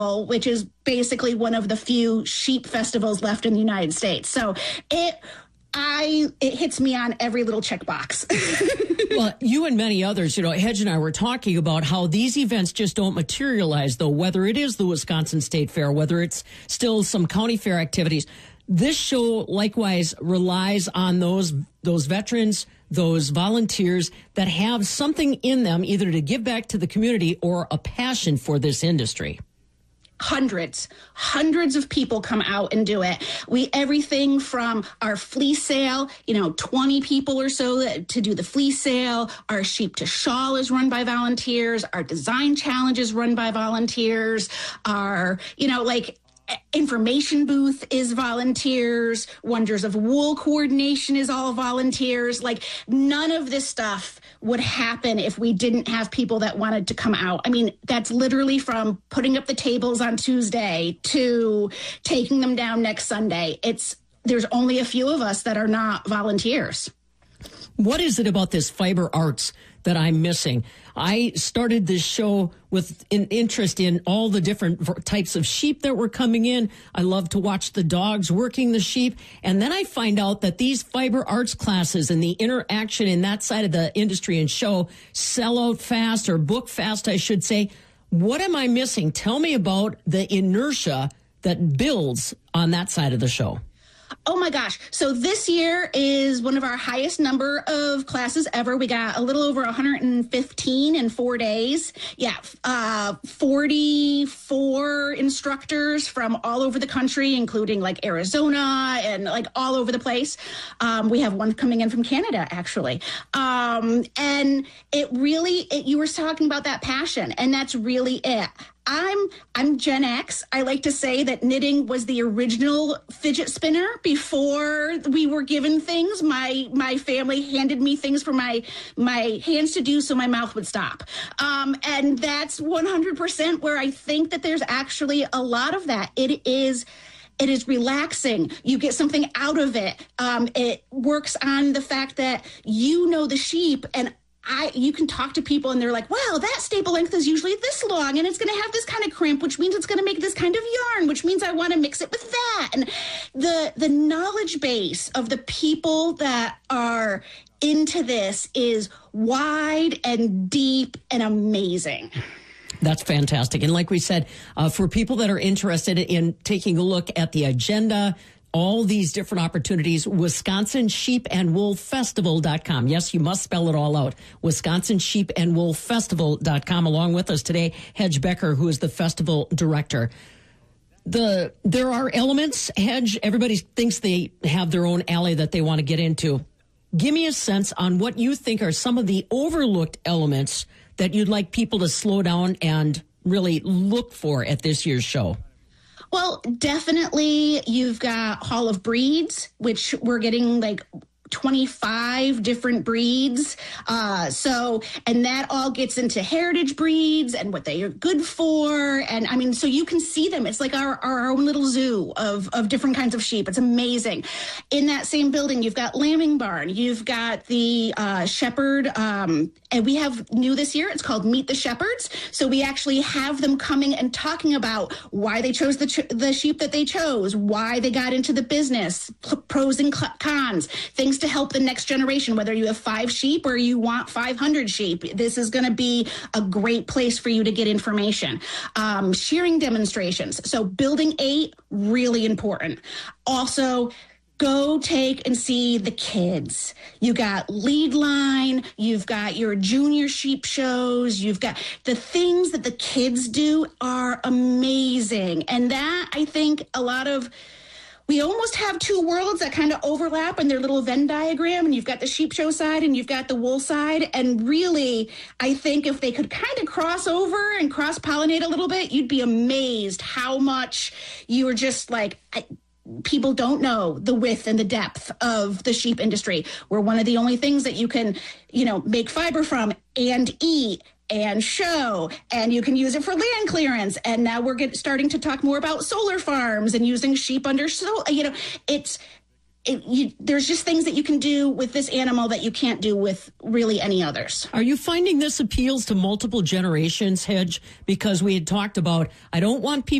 which is basically one of the few sheep festivals left in the United States. So it hits me on every little checkbox. Well, you and many others, Hedge and I were talking about how these events just don't materialize, though, whether it is the Wisconsin State Fair, whether it's still some county fair activities. This show likewise relies on those veterans, those volunteers that have something in them either to give back to the community or a passion for this industry. Hundreds of people come out and do it. Everything from our flea sale, 20 people or so to do the flea sale. Our Sheep to Shawl is run by volunteers. Our design challenge is run by volunteers. Our, information booth is volunteers. Wonders of Wool coordination is all volunteers. None of this stuff would happen if we didn't have people that wanted to come out. I mean, that's literally from putting up the tables on Tuesday to taking them down next Sunday. There's only a few of us that are not volunteers. What is it about this fiber arts that I'm missing? I started this show with an interest in all the different types of sheep that were coming in. I love to watch the dogs working the sheep. And then I find out that these fiber arts classes and the interaction in that side of the industry and show sell out fast, or book fast, I should say. What am I missing? Tell me about the inertia that builds on that side of the show. Oh my gosh. So this year is one of our highest number of classes ever. We got a little over 115 in 4 days. Yeah. 44 instructors from all over the country, including Arizona and all over the place. We have one coming in from Canada, actually. And you were talking about that passion, and that's really it. I'm Gen X. I like to say that knitting was the original fidget spinner before we were given things. My family handed me things for my hands to do so my mouth would stop. And that's 100% where I think that there's actually a lot of that. It is relaxing. You get something out of it. It works on the fact that the sheep, and you can talk to people and they're like, wow, that staple length is usually this long and it's going to have this kind of crimp, which means it's going to make this kind of yarn, which means I want to mix it with that. And the knowledge base of the people that are into this is wide and deep and amazing. That's fantastic. And like we said, for people that are interested in taking a look at the agenda, all these different opportunities, WisconsinSheepandWoolFestival.com. Yes, you must spell it all out. WisconsinSheepandWoolFestival.com. Along with us today, Hedge Becker, who is the festival director. There are elements, Hedge, everybody thinks they have their own alley that they want to get into. Give me a sense on what you think are some of the overlooked elements that you'd like people to slow down and really look for at this year's show. Well, definitely you've got Hall of Breeds, which we're getting 25 different breeds. And that all gets into heritage breeds and what they are good for. And so you can see them. It's like our own little zoo of different kinds of sheep. It's amazing. In that same building, you've got Lambing Barn. You've got the Shepherd. And we have new this year. It's called Meet the Shepherds. So we actually have them coming and talking about why they chose the sheep that they chose, why they got into the business, pros and cons, things to help the next generation, whether you have 5 sheep or you want 500 sheep. This is going to be a great place for you to get information. Shearing demonstrations. So building 8, really important. Also, go take and see the kids. You got lead line, you've got your junior sheep shows, you've got the things that the kids do are amazing. And that, I think, we almost have 2 worlds that kind of overlap in their little Venn diagram, and you've got the sheep show side and you've got the wool side. And really, I think if they could kind of cross over and cross-pollinate a little bit, you'd be amazed how much you are just people don't know the width and the depth of the sheep industry. We're one of the only things that you can, make fiber from and eat and show, and you can use it for land clearance. And now we're starting to talk more about solar farms and using sheep under, there's just things that you can do with this animal that you can't do with really any others. Are you finding this appeals to multiple generations, Hedge? Because we had talked about, I don't want people